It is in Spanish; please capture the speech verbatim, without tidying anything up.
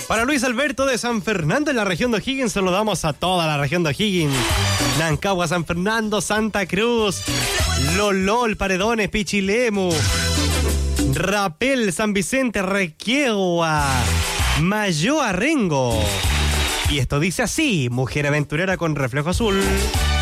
Para Luis Alberto de San Fernando en la región de O'Higgins, saludamos a toda la región de O'Higgins. Nancagua, San Fernando, Santa Cruz, Lolol, Paredones, Pichilemu, Rapel, San Vicente, Requiegua, Mayoa, Rengo. Y esto dice así: mujer aventurera con reflejo azul.